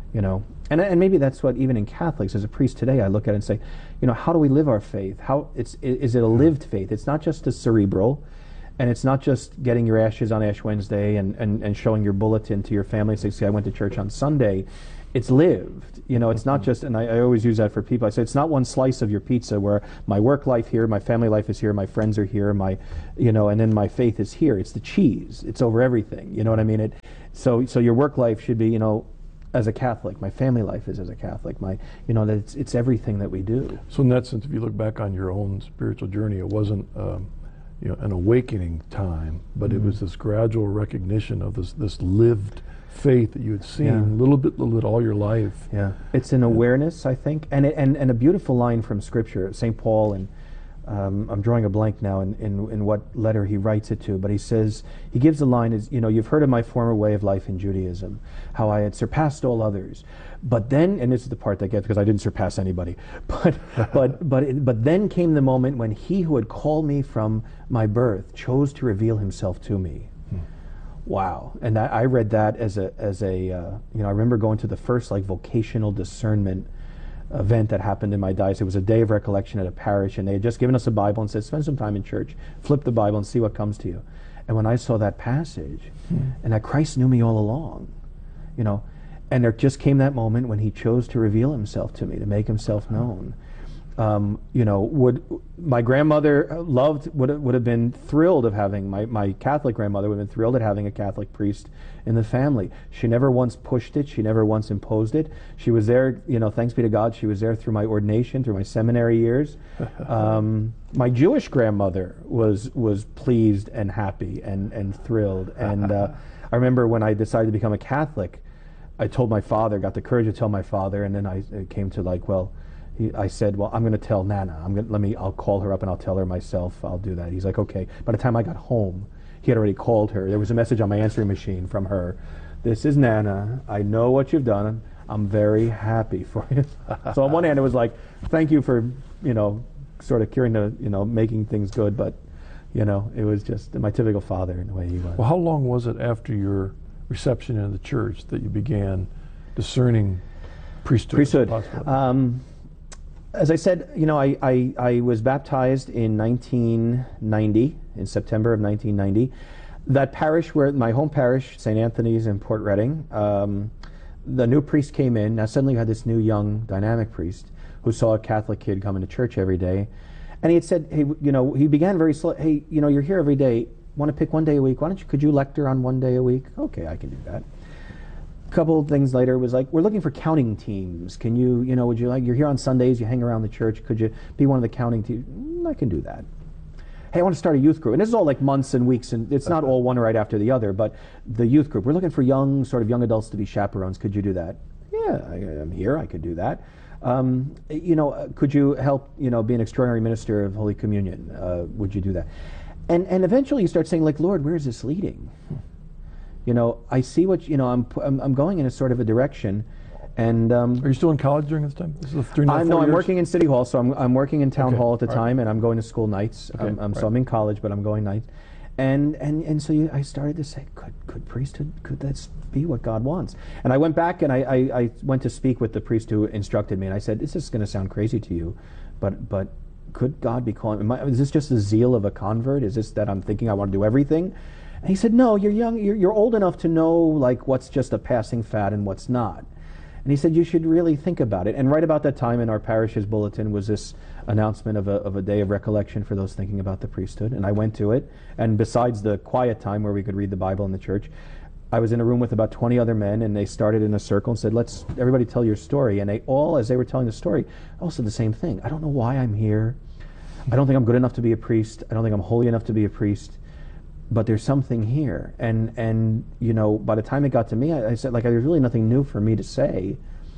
you know. And and maybe that's what, even in Catholics, as a priest today, I look at it and say, you know, how do we live our faith? How it's is it a lived faith? It's not just a cerebral, and it's not just getting your ashes on Ash Wednesday and, and, and showing your bulletin to your family and say, see, I went to church on Sunday. It's lived. You know, it's not just, and I, I always use that for people. I say it's not one slice of your pizza where my work life here, my family life is here, my friends are here, my, you know, and then my faith is here. It's the cheese. It's over everything. You know what I mean? It. So so your work life should be, you know, as a Catholic. My family life is as a Catholic. My, you know, that it's it's everything that we do. So in that sense, if you look back on your own spiritual journey, it wasn't, um, you know, an awakening time, but mm-hmm. it was this gradual recognition of this this lived faith that you had seen Yeah. little bit, little bit all your life. Yeah, it's an awareness, I think, and it, and and a beautiful line from Scripture, Saint Paul, and um, I'm drawing a blank now in, in in what letter he writes it to, but he says, he gives the line is, you know, you've heard of my former way of life in Judaism, how I had surpassed all others, but then, and this is the part that gets, because I didn't surpass anybody, but but but it, but then came the moment when he who had called me from my birth chose to reveal himself to me. Wow. And I, I read that as a, as a uh, you know, I remember going to the first like vocational discernment event that happened in my diocese. It was a day of recollection at a parish, and they had just given us a Bible and said, spend some time in church, flip the Bible and see what comes to you. And when I saw that passage, hmm. and that Christ knew me all along, you know, and there just came that moment when he chose to reveal himself to me, to make himself known. Um, you know, would my grandmother loved would would have been thrilled of having my my Catholic grandmother would have been thrilled at having a Catholic priest in the family. She never once pushed it. She never once imposed it. She was there. You know, thanks be to God, she was there through my ordination, through my seminary years. Um, my Jewish grandmother was was pleased and happy and and thrilled. And uh, I remember when I decided to become a Catholic, I told my father, got the courage to tell my father, and then I it came to like, well. I said, well, I'm going to tell Nana. I'm going to, let me, I'll call her up and I'll tell her myself. I'll do that. He's like, okay. By the time I got home, he had already called her. There was a message on my answering machine from her. This is Nana. I know what you've done. I'm very happy for you. So on one hand, it was like, thank you for, you know, sort of curing the, you know, making things good. But, you know, it was just my typical father in the way he was. Well, how long was it after your reception in the church that you began discerning priesthood? Priesthood. Um, As I said, you know, I, I, I was baptized in nineteen ninety, in September of nineteen ninety. That parish, where my home parish, Saint Anthony's in Port Reading, um, the new priest came in. Now suddenly you had this new young dynamic priest who saw a Catholic kid coming to church every day. And he had said, hey, you know, he began very slow. Hey, you know, you're here every day. Want to pick one day a week? Why don't you, could you lecture on one day a week? Okay, I can do that. Couple of things later was like, we're looking for counting teams. Can you, you know, would you like, you're here on Sundays, you hang around the church, could you be one of the counting teams? Mm, I can do that. Hey, I want to start a youth group. And this is all like months and weeks, and it's not all one right after the other, but the youth group, we're looking for young, sort of young adults to be chaperones. Could you do that? Yeah, I, I'm here, I could do that. Um, you know, uh, could you help, you know, be an extraordinary minister of Holy Communion? Uh, would you do that? And, and eventually you start saying, like, Lord, where is this leading? You know, I see what, you know, I'm, I'm I'm going in a sort of a direction, and um, are you still in college during this time? This is during I know I'm years? working in City Hall, so I'm I'm working in Town okay. Hall at the All time, right. and I'm going to school nights. Okay. Um, um, right. So I'm in college, but I'm going nights, and and and so you, I started to say, could could priesthood, could that be what God wants? And I went back and I, I I went to speak with the priest who instructed me, and I said, this is going to sound crazy to you, but but could God be calling? Am I, is this just the zeal of a convert? Is this that I'm thinking I want to do everything? And he said, no, you're young, you're, you're old enough to know like what's just a passing fad and what's not. And he said, you should really think about it. And right about that time in our parish's bulletin was this announcement of a, of a day of recollection for those thinking about the priesthood. And I went to it. And besides the quiet time where we could read the Bible in the church, I was in a room with about twenty other men, and they started in a circle and said, let's everybody tell your story. And they all, as they were telling the story, all said the same thing. I don't know why I'm here. I don't think I'm good enough to be a priest. I don't think I'm holy enough to be a priest. But there's something here, and and you know, by the time it got to me, I, I said, like, there's really nothing new for me to say,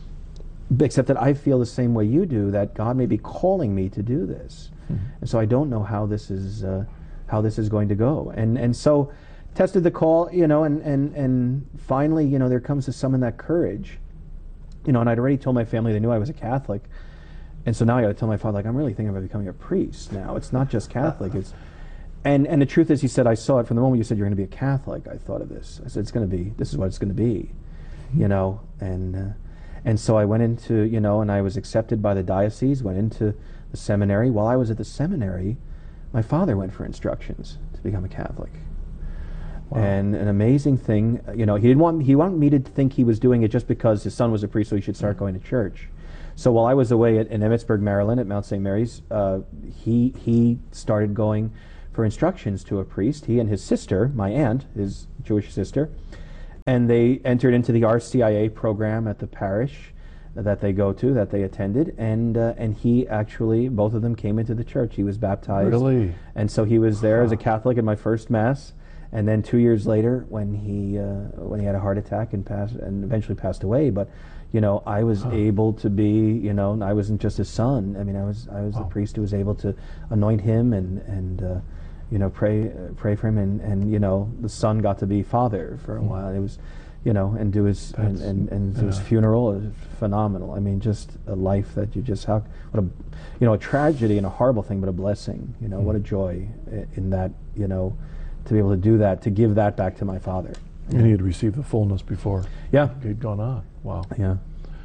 except that I feel the same way you do, that God may be calling me to do this, mm-hmm. and so I don't know how this is uh, how this is going to go, and and so tested the call, you know, and and and finally, you know, there comes to summon that courage, you know, and I'd already told my family, they knew I was a Catholic, and so now I got to tell my father, like, I'm really thinking about becoming a priest now. It's not just Catholic, it's And and the truth is, he said, I saw it from the moment you said you're going to be a Catholic. I thought of this. I said, it's going to be, this is what it's going to be, you know. And uh, And so I went into, you know, and I was accepted by the diocese, went into the seminary. While I was at the seminary, my father went for instructions to become a Catholic. Wow. And an amazing thing, you know, he didn't want he wanted me to think he was doing it just because his son was a priest, so he should start going to church. So while I was away at, in Emmitsburg, Maryland, at Mount Saint Mary's, uh, he he started going for instructions to a priest. He and his sister, my aunt, his Jewish sister, and they entered into the R C I A program at the parish that they go to, that they attended, and uh, and he actually, both of them came into the church. He was baptized. Really? And so he was there as a Catholic at my first Mass. And then two years later, when he uh, when he had a heart attack and passed, and eventually passed away, but you know, I was huh. able to be, you know, I wasn't just his son. I mean, I was I was wow. the priest who was able to anoint him and and uh, you know, pray uh, pray for him, and and you know, the son got to be father for a mm. while. It was, you know, and do his and and, and do yeah. his funeral. It was phenomenal. I mean, just a life that you just how what a you know a tragedy and a horrible thing, but a blessing. You know, mm. what a joy in that. You know. To be able to do that, to give that back to my father. And he had received the fullness before. Yeah. He'd gone on. Wow. Yeah.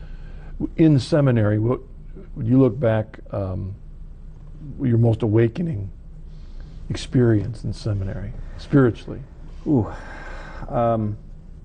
In the seminary, what, when you look back, um, your most awakening experience in seminary, spiritually? Ooh. Um,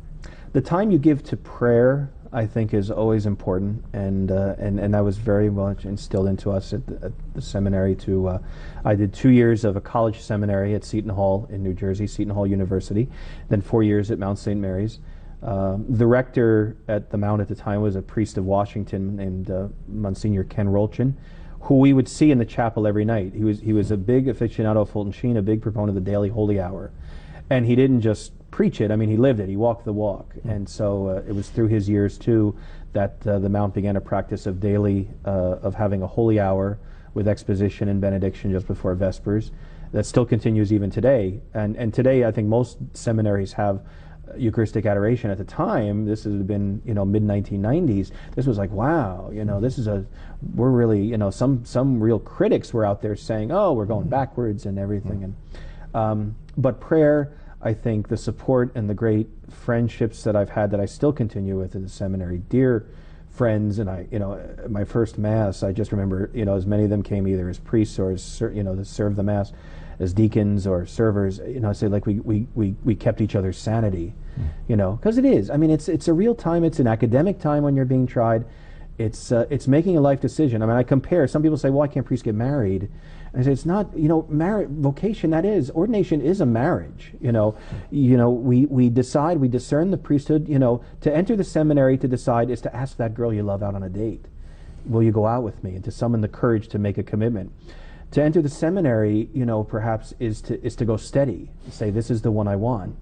the time you give to prayer, I think, is always important, and uh, and and that was very much instilled into us at the, at the seminary. To uh, I did two years of a college seminary at Seton Hall in New Jersey, Seton Hall University, then four years at Mount Saint Mary's. Um, the rector at the Mount at the time was a priest of Washington named uh, Monsignor Ken Rolchin, who we would see in the chapel every night. He was he was a big aficionado of Fulton Sheen, a big proponent of the daily holy hour, and he didn't just preach it. I mean, he lived it. He walked the walk. Mm. And so uh, it was through his years, too, that uh, the Mount began a practice of daily, uh, of having a holy hour with exposition and benediction just before Vespers. That still continues even today. And and today, I think most seminaries have Eucharistic adoration. At the time, this has been, you know, mid nineteen nineties, this was like, wow, you know, this is a, we're really, you know, some, some real critics were out there saying, oh, we're going backwards and everything. Mm. And um, but prayer, I think the support and the great friendships that I've had that I still continue with in the seminary, dear friends, and I, you know, my first Mass, I just remember, you know, as many of them came either as priests or as, you know, to serve the Mass, as deacons or servers, you know, I say like we, we, we, we kept each other's sanity, mm. you know, because it is. I mean, it's it's a real time. It's an academic time when you're being tried. It's uh, it's making a life decision. I mean, I compare. Some people say, well, why can't priests get married? And I say, it's not, you know, marriage, vocation, that is, ordination is a marriage, you know. You know, we, we decide, we discern the priesthood, you know, to enter the seminary to decide is to ask that girl you love out on a date. Will you go out with me? And to summon the courage to make a commitment. To enter the seminary, you know, perhaps is to is to go steady, say, this is the one I want.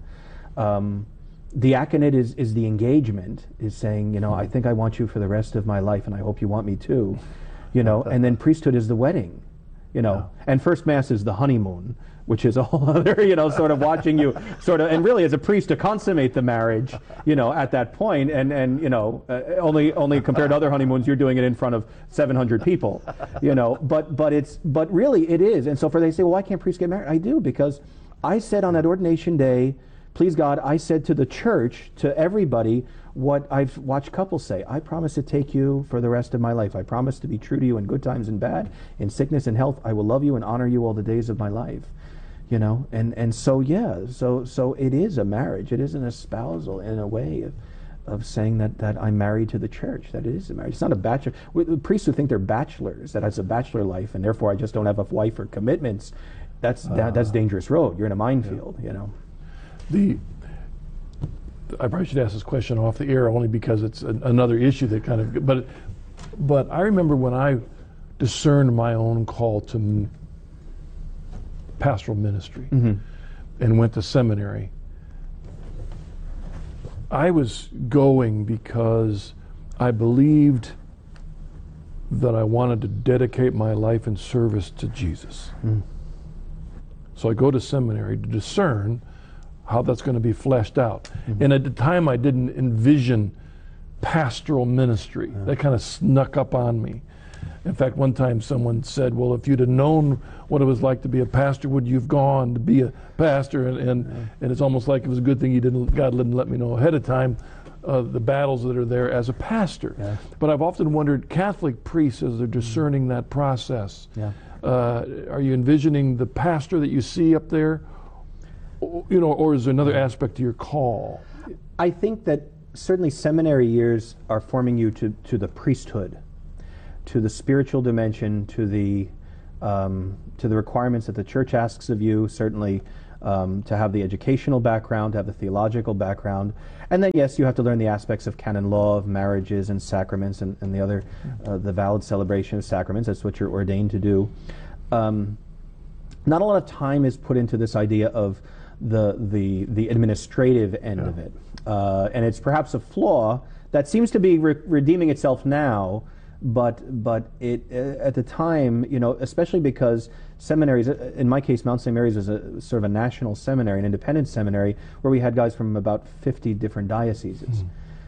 Um, diaconate is, is the engagement, is saying, you know, I think I want you for the rest of my life and I hope you want me too, you know. And then priesthood is the wedding. You know, yeah. And first Mass is the honeymoon, which is a whole other, you know, sort of watching you sort of, and really as a priest to consummate the marriage, you know, at that point, and, and you know, uh, only only compared to other honeymoons, you're doing it in front of seven hundred people, you know, but but it's, but really it is. And so for they say, well, why can't priests get married? I do, because I said on that ordination day, please God, I said to the church, to everybody, what I've watched couples say. I promise to take you for the rest of my life. I promise to be true to you in good times and bad, in sickness and health. I will love you and honor you all the days of my life. You know, and, and so, yeah, so so it is a marriage. It is an espousal in a way of, of saying that, that I'm married to the church, that it is a marriage. It's not a bachelor. The priests who think they're bachelors, that it's a bachelor life, and therefore I just don't have a wife or commitments, that's, uh, that, that's dangerous road. You're in a minefield, yeah. you know. The I probably should ask this question off the air only because it's an, another issue that kind of, but but I remember when I discerned my own call to m- pastoral ministry mm-hmm. and went to seminary. I was going because I believed that I wanted to dedicate my life in service to Jesus. Mm. So I go to seminary to discern how that's going to be fleshed out. Mm-hmm. And at the time I didn't envision pastoral ministry. Yeah. That kind of snuck up on me. In fact, one time someone said, well, if you'd have known what it was like to be a pastor, would you have gone to be a pastor? And and, yeah. and it's almost like it was a good thing you didn't, God didn't let me know ahead of time. uh, the battles that are there as a pastor. Yeah. But I've often wondered, Catholic priests, as they're discerning that process, Yeah. uh, are you envisioning the pastor that you see up there, O- you know, or is there another aspect to your call? I think that certainly seminary years are forming you to, to the priesthood, to the spiritual dimension, to the um, to the requirements that the church asks of you, certainly um, to have the educational background, to have the theological background. And then, yes, you have to learn the aspects of canon law, of marriages and sacraments and, and the other, uh, the valid celebration of sacraments. That's what you're ordained to do. Um, not a lot of time is put into this idea of the, the, the administrative end Yeah. of it. Uh, and it's perhaps a flaw that seems to be re redeeming itself now, but but it uh, at the time, you know, especially because seminaries, uh, in my case, Mount Saint Mary's was a sort of a national seminary, an independent seminary, where we had guys from about fifty different dioceses. Mm.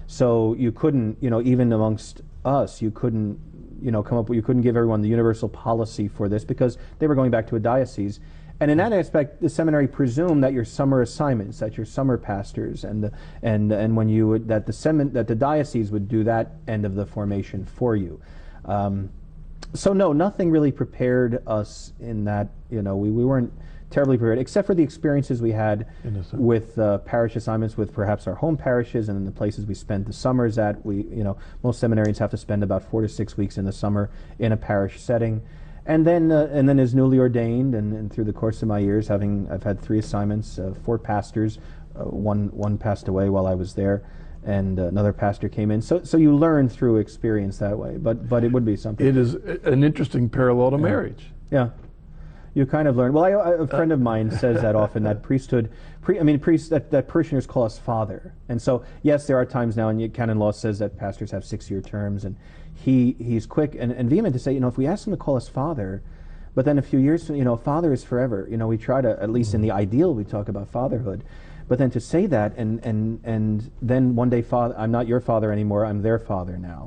So you couldn't, you know, even amongst us, you couldn't, you know, come up with, you couldn't give everyone the universal policy for this because they were going back to a diocese. And in that aspect, the seminary presumed that your summer assignments, that your summer pastors, and the, and and when you would, that the semin, that the diocese would do that end of the formation for you. Um, so no, nothing really prepared us in that. You know, we we weren't terribly prepared, except for the experiences we had Innocent. with uh, parish assignments, with perhaps our home parishes and the places we spent the summers at. We, you know, most seminarians have to spend about four to six weeks in the summer in a parish setting. And then, uh, and then as newly ordained, and, and through the course of my years, having I've had three assignments, uh, four pastors, uh, one one passed away while I was there, and uh, another pastor came in. So, so you learn through experience that way. But, but it would be something. It is an interesting parallel to yeah. marriage. Yeah, you kind of learn. Well, I, I, a friend of mine says that often, that priesthood. Pre, I mean, priests that, that parishioners call us father. And so, yes, there are times now, and canon law says that pastors have six-year terms, and he he's quick and, and vehement to say, you know, if we ask him to call us father, but then a few years, you know, father is forever. You know, we try to, at least mm-hmm. in the ideal, we talk about fatherhood. But then to say that, and and and then one day, father, I'm not your father anymore, I'm their father now.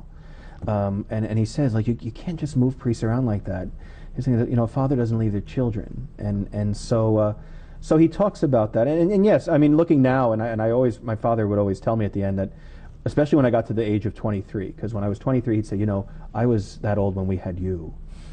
Um, and, and he says, like, you, you can't just move priests around like that. He's saying that, you know, a father doesn't leave their children. And and so uh, so he talks about that. And, and, and yes, I mean, looking now, and I, and I always, my father would always tell me at the end that, especially when I got to the age of twenty-three, because when I was twenty-three, he'd say, you know, I was that old when we had you.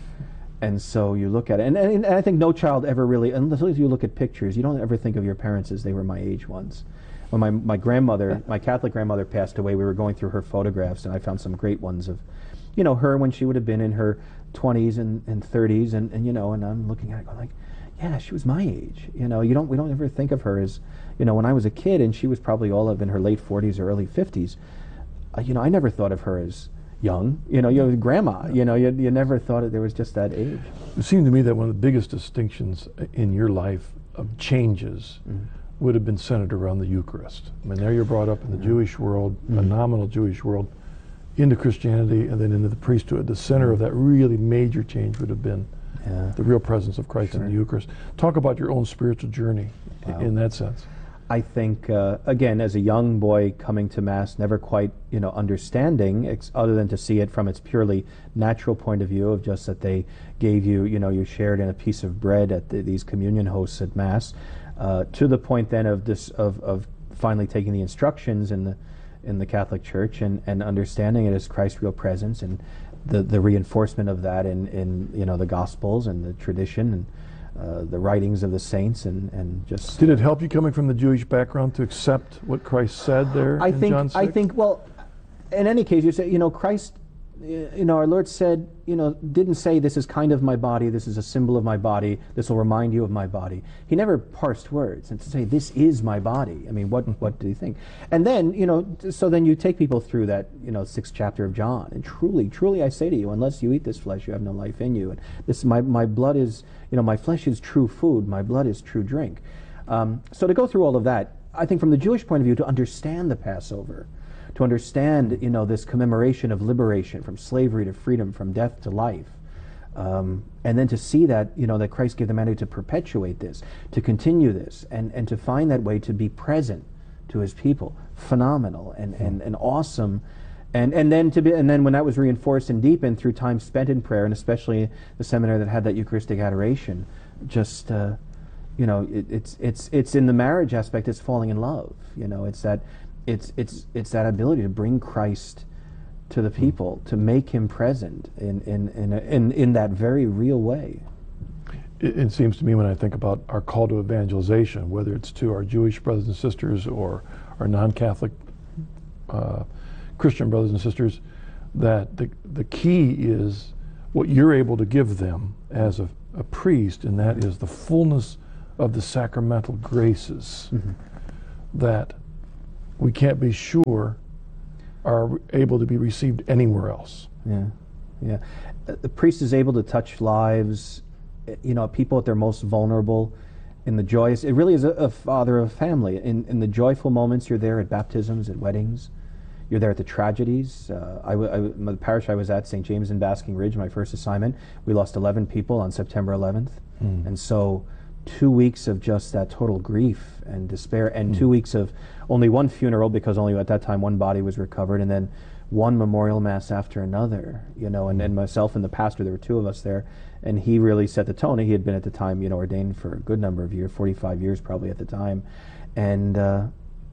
And so you look at it, and, and, and I think no child ever really, until you look at pictures, you don't ever think of your parents as they were my age once. When my, my grandmother, my Catholic grandmother passed away, we were going through her photographs, and I found some great ones of, you know, her when she would have been in her twenties and, and thirties, and, and, you know, and I'm looking at it going like, yeah, she was my age. You know, you don't, we don't ever think of her as, you know, when I was a kid, and she was probably all of in her late forties or early fifties, uh, you know, I never thought of her as young. You know, you grandma, you know, you, you never thought that there was just that age. It seemed to me that one of the biggest distinctions in your life of changes mm-hmm. would have been centered around the Eucharist. I mean, there you're brought up in the mm-hmm. Jewish world, mm-hmm. a nominal Jewish world, into Christianity, and then into the priesthood. The center of that really major change would have been yeah. the real presence of Christ sure. in the Eucharist. Talk about your own spiritual journey wow. in that sense. I think, uh, again, as a young boy coming to Mass, never quite, you know, understanding, ex other than to see it from its purely natural point of view of just that they gave you, you know, you shared in a piece of bread at the, these communion hosts at Mass, uh, to the point then of this, of, of finally taking the instructions in the in the Catholic Church and, and understanding it as Christ's real presence, and the the reinforcement of that in in you know the Gospels and the tradition and uh, the writings of the saints, and and just. Did it help you coming from the Jewish background to accept what Christ said there I in think John six? I think well, in any case, you say you know Christ. You know, our Lord said, you know, didn't say this is kind of my body, this is a symbol of my body, this will remind you of my body. He never parsed words and to say this is my body. I mean, what mm-hmm. what do you think? And then, you know, so then you take people through that, you know, sixth chapter of John, and truly, truly I say to you, unless you eat this flesh, you have no life in you. And this, my my blood is, you know, my flesh is true food, my blood is true drink. Um, so to go through all of that, I think from the Jewish point of view, to understand the Passover, to understand, you know, this commemoration of liberation from slavery to freedom, from death to life, um, and then to see that, you know, that Christ gave the mandate to perpetuate this, to continue this, and, and to find that way to be present to His people, phenomenal and, and, and awesome, and and then to be, and then when that was reinforced and deepened through time spent in prayer, and especially the seminary that had that Eucharistic adoration, just. Uh, you know, it, it's it's it's in the marriage aspect. It's falling in love. You know, it's that. it's it's it's that ability to bring Christ to the people, to make him present in in in a, in, in that very real way. It, it seems to me, when I think about our call to evangelization, whether it's to our Jewish brothers and sisters or our non-Catholic uh, Christian brothers and sisters, that the the key is what you're able to give them as a, a priest, and that is the fullness of the sacramental graces mm-hmm. that we can't be sure are able to be received anywhere else. Yeah, yeah. The priest is able to touch lives, you know, people at their most vulnerable, in the joyous. It really is a, a father of family. In in the joyful moments, you're there at baptisms, at weddings. You're there at the tragedies. Uh, I, I, the parish I was at, Saint James in Basking Ridge, my first assignment, we lost eleven people on September eleventh. Mm. And so two weeks of just that total grief and despair, and mm. two weeks of only one funeral, because only at that time one body was recovered, and then one memorial mass after another, you know, and, and myself and the pastor, there were two of us there, and he really set the tone. He had been at the time, you know, ordained for a good number of years, forty-five years probably at the time. And uh,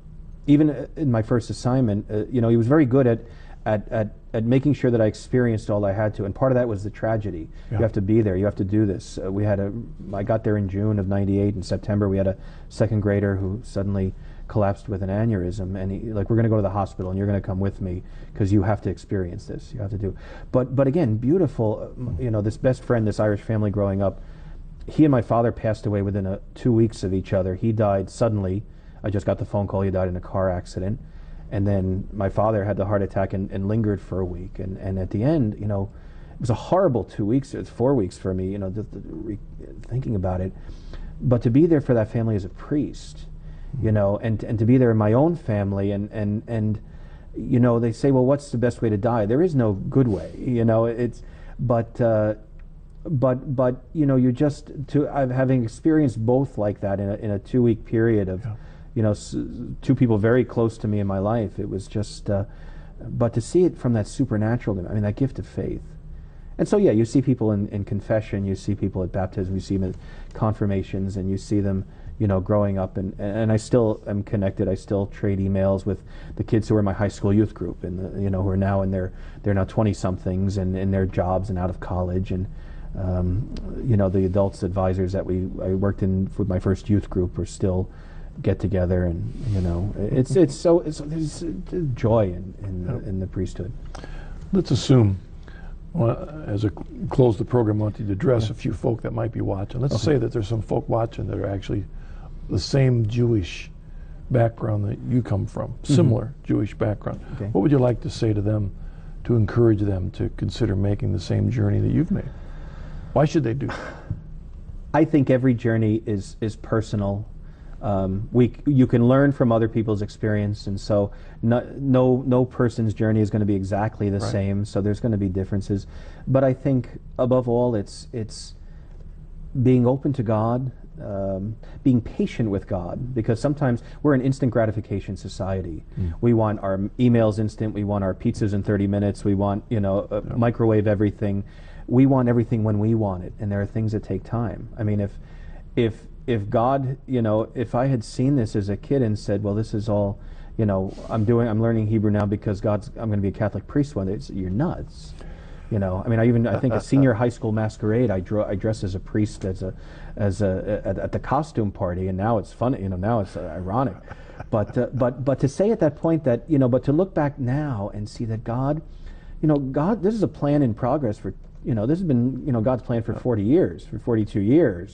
even in my first assignment, uh, you know, he was very good at, at, at, at making sure that I experienced all I had to. And part of that was the tragedy. Yeah. You have to be there. You have to do this. Uh, we had a, I got there in June of ninety-eight. In September, we had a second grader who suddenly collapsed with an aneurysm. And he, like, we're going to go to the hospital and you're going to come with me because you have to experience this. You have to do. But, but again, beautiful, uh, you know, this best friend, this Irish family growing up, he and my father passed away within a, two weeks of each other. He died suddenly. I just got the phone call he died in a car accident. And then my father had the heart attack and, and lingered for a week. And, and at the end, you know, it was a horrible two weeks, it's four weeks for me, you know, just re- thinking about it. But to be there for that family as a priest, you know, and, and to be there in my own family, and, and, and, you know, they say, well, what's the best way to die? There is no good way, you know, it's, but, uh, but, but, you know, you just, to, I've having experienced both like that in a, in a two week period of, yeah. you know, s- two people very close to me in my life. It was just, uh, but to see it from that supernatural, I mean, that gift of faith. And so, yeah, you see people in, in confession, you see people at baptism, you see them at confirmations, and you see them, you know, growing up. And, and I still am connected. I still trade emails with the kids who were in my high school youth group, and, the, you know, who are now in their, they're now twenty-somethings and in their jobs and out of college. And, um, you know, the adults advisors that we I worked in with my first youth group are still get together, and you know, it's it's so it's, there's joy in in, yep. the, in the priesthood. Let's assume, well, as I close the program, I want you to address yeah. a few folk that might be watching. Let's okay. say that there's some folk watching that are actually the same Jewish background that you come from, similar mm-hmm. Jewish background. Okay. What would you like to say to them to encourage them to consider making the same journey that you've made? Why should they do that? I think every journey is is personal. Um, we you can learn from other people's experience, and so no no, no person's journey is going to be exactly the right. same. So there's going to be differences, but I think above all, it's it's being open to God, um, being patient with God, because sometimes we're an instant gratification society. Mm. We want our emails instant. We want our pizzas in thirty minutes. We want you know uh, yeah. microwave everything. We want everything when we want it, and there are things that take time. I mean, if if If God, you know, if I had seen this as a kid and said, well, this is all, you know, I'm doing, I'm learning Hebrew now because God's, I'm going to be a Catholic priest one day, it's, you're nuts. You know, I mean, I even, I think a senior high school masquerade, I draw, I dressed as a priest as a, as a, at, at the costume party, and now it's funny, you know, now it's uh, ironic. But, uh, but, but to say at that point that, you know, but to look back now and see that God, you know, God, this is a plan in progress for, you know, this has been, you know, God's plan for forty years, for forty-two years.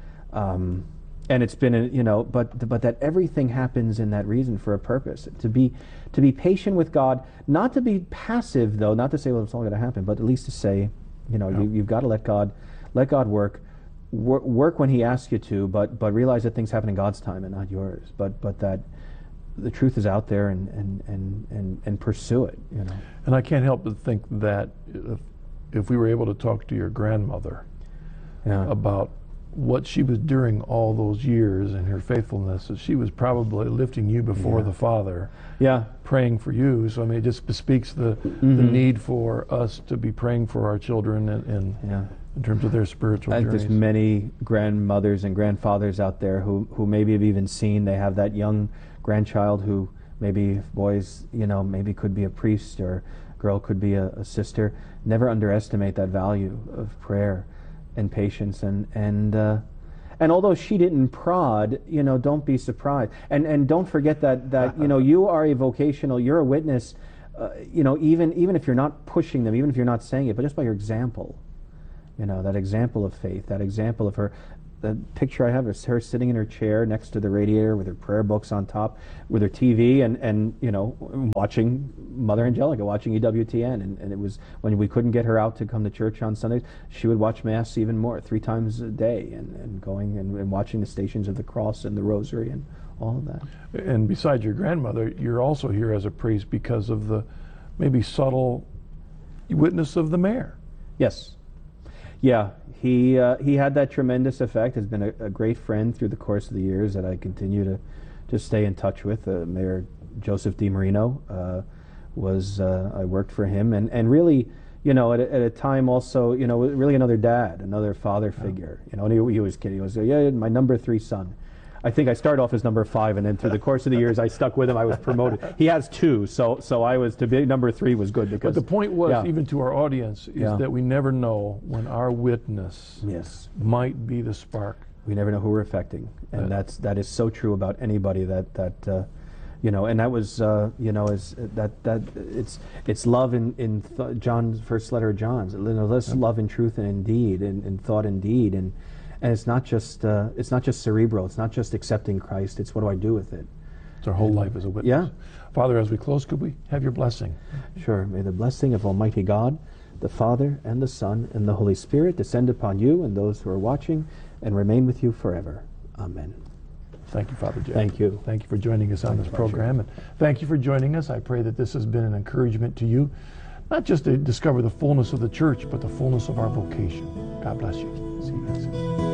Um, and it's been, a, you know, but but that everything happens in that reason for a purpose. To be to be patient with God, not to be passive though, not to say, well, it's all going to happen, but at least to say, you know, yeah. you, you've got to let God let God work, wor- work when He asks you to, but but realize that things happen in God's time and not yours. But but that the truth is out there, and and and and, and pursue it. You know. And I can't help but think that if, if we were able to talk to your grandmother yeah. about what she was during all those years and her faithfulness, that she was probably lifting you before yeah. the Father, yeah, praying for you. So I mean, it just bespeaks the mm-hmm. the need for us to be praying for our children in in, yeah. in terms of their spiritual I journeys. There's many grandmothers and grandfathers out there who who maybe have even seen they have that young grandchild who maybe if boys, you know, maybe could be a priest or girl could be a, a sister. Never underestimate that value of prayer and patience. And and uh, and although she didn't prod, you know, don't be surprised. And and don't forget that that you know you are a vocational, you're a witness. Uh, you know, even even if you're not pushing them, even if you're not saying it, but just by your example. You know, that example of faith, that example of her. The picture I have is her sitting in her chair next to the radiator with her prayer books on top, with her T V, and, and you know, watching Mother Angelica, watching E W T N. And, and it was when we couldn't get her out to come to church on Sundays, she would watch Mass even more, three times a day, and, and going and, and watching the Stations of the Cross and the Rosary and all of that. And besides your grandmother, you're also here as a priest because of the maybe subtle witness of the mayor. Yes. Yeah, he uh, he had that tremendous effect. Has been a, a great friend through the course of the years that I continue to to stay in touch with. Uh, Mayor Joseph DiMarino uh, was uh, I worked for him, and, and really, you know, at a, at a time also, you know, really another dad, another father figure. You know, and he, he was kidding. He was yeah, my number three son. I think I started off as number five, and then through the course of the years, I stuck with him. I was promoted. He has two, so so I was to be number three was good because. But the point was, yeah. even to our audience, is Yeah. that we never know when our witness Yes. might be the spark. We never know who we're affecting, and Uh, that's that is so true about anybody that that uh, you know. And that was uh, you know is that that it's it's love in in th- John's first letter of John's. You know, let's Yep. love in truth and in deed, and in thought and deed, and and it's not just uh, it's not just cerebral. It's not just accepting Christ. It's what do I do with it? It's our whole life as a witness. Yeah. Father, as we close, could we have your blessing? Sure. May the blessing of Almighty God, the Father and the Son and the Holy Spirit descend upon you and those who are watching, and remain with you forever. Amen. Thank you, Father Jeff. Thank you. Thank you for joining us on My this pleasure. program. And thank you for joining us. I pray that this has been an encouragement to you, not just to discover the fullness of the church, but the fullness of our vocation. God bless you. See you next time.